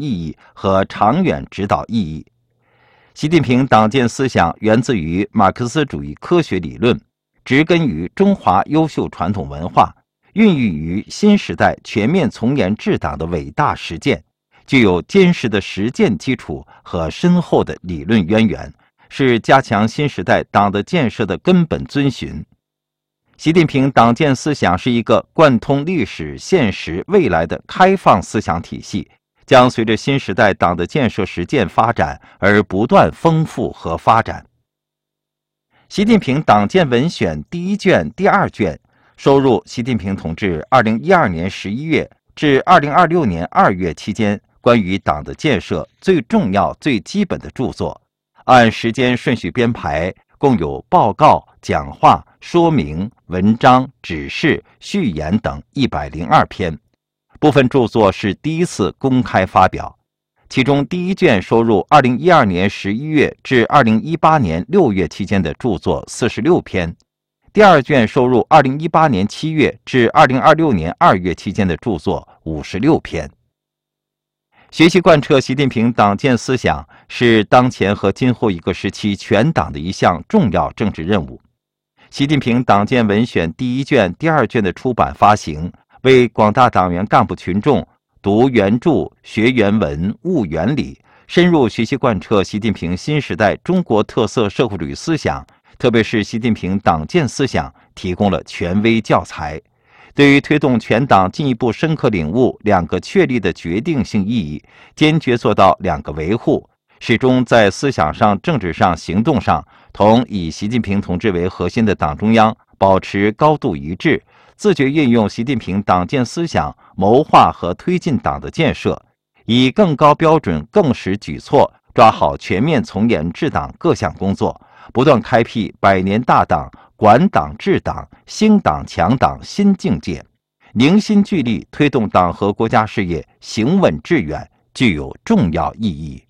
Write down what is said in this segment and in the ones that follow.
意义和长远指导意义。习近平党建思想源自于马克思主义科学理论，植根于中华优秀传统文化，孕育于新时代全面从严治党的伟大实践，具有坚实的实践基础和深厚的理论渊源，是加强新时代党的建设的根本遵循。习近平党建思想是一个贯通历史、现实、未来的开放思想体系，将随着新时代党的建设实践发展而不断丰富和发展。习近平党建文选第一卷、第二卷收入习近平同志2012年11月至2026年2月期间关于党的建设最重要、最基本的著作，按时间顺序编排，共有报告、讲话、说明、文章、指示、序言等102篇。部分著作是第一次公开发表，其中第一卷收入2012年11月至2018年6月期间的著作46篇，第二卷收入2018年7月至2026年2月期间的著作56篇。学习贯彻习近平党建思想是当前和今后一个时期全党的一项重要政治任务。习近平党建文选第一卷、第二卷的出版发行，为广大党员干部群众读原著、学原文、悟原理，深入学习贯彻习近平新时代中国特色社会主义思想，特别是习近平党建思想提供了权威教材，对于推动全党进一步深刻领悟两个确立的决定性意义，坚决做到两个维护，始终在思想上、政治上、行动上同以习近平同志为核心的党中央保持高度一致，自觉运用习近平党建思想谋划和推进党的建设，以更高标准、更实举措抓好全面从严治党各项工作，不断开辟百年大党、管党治党、兴党强党新境界，凝心聚力推动党和国家事业行稳致远，具有重要意义。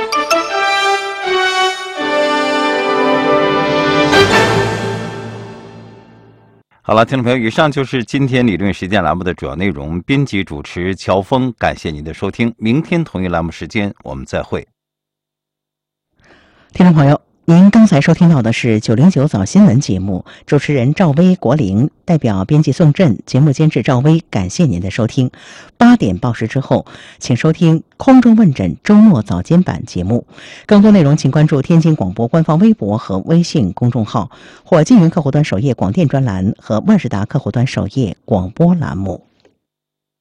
好了，听众朋友，以上就是今天理论实践栏目的主要内容。编辑主持乔峰，感谢您的收听。明天同一栏目时间我们再会。 听众朋友，您刚才收听到的是909早新闻节目，主持人赵薇、国玲，代表编辑宋振，节目监制赵薇，感谢您的收听。8点报时之后，请收听空中问诊周末早间版节目。更多内容请关注天津广播官方微博和微信公众号，或金云客户端首页广电专栏和万事达客户端首页广播栏目。